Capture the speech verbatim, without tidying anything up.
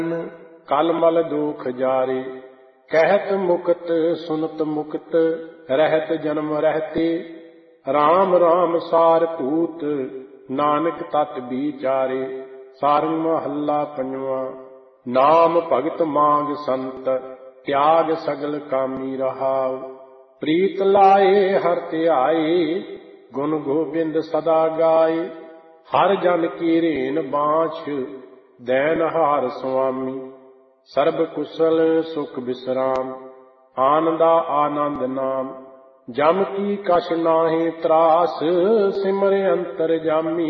ਕਲ ਮਲ ਦੋਖ ਜਾਰੇ। ਕਹਿਤ ਮੁਕਤ ਸੁਨਤ ਮੁਕਤ ਰਹਿਤ ਜਨਮ ਰਹਿਤੇ। ਰਾਮ ਰਾਮ ਸਾਰ ਭੂਤ ਨਾਨਕ ਤਤ ਵਿਚਾਰੇ। ਸਾਰੰਗ ਮਹੱਲਾ ਪੰਜਵਾਂ। ਨਾਮ ਭਗਤ ਮਾਂਗ ਸੰਤ ਤਿਆਗ ਸਗਲ ਕਾਮੀ ਰਹਾਉ। ਪ੍ਰੀਤ ਲਾਏ ਹਰ ਧਿਆਏ ਗੁਣ ਗੋਬਿੰਦ ਸਦਾ ਗਾਏ। ਹਰ ਜਨ ਕੀ ਰੇਨ ਬਾਛ ਦੈਨ ਹਾਰ ਸੁਆਮੀ। ਸਰਬ ਕੁਸ਼ਲ ਸੁਖ ਬਿਸਰਾਮ ਆਨੰਦਾ ਆਨੰਦ ਨਾਮ। ਜਮ ਕੀ ਕਛ ਨਾਹੀ ਤਰਾਸ ਸਿਮਰ ਅੰਤਰ ਜਾਮੀ।